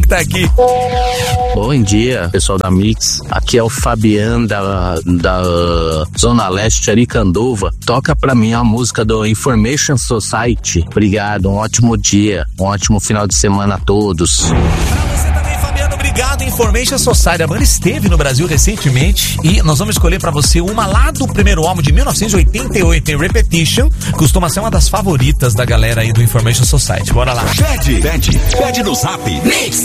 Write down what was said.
que tá aqui. Bom dia, pessoal da Mix. Aqui é o Fabian da Zona Leste, Aricanduva. Toca pra mim a música do Information Society. Obrigado, um ótimo dia, um ótimo final de semana a todos. Pra você também, Fabiano, obrigado. Information Society. A banda esteve no Brasil recentemente e nós vamos escolher pra você uma lá do primeiro álbum de 1988, em Repetition. Costuma ser uma das favoritas da galera aí do Information Society. Bora lá. Pede no Zap. Mix.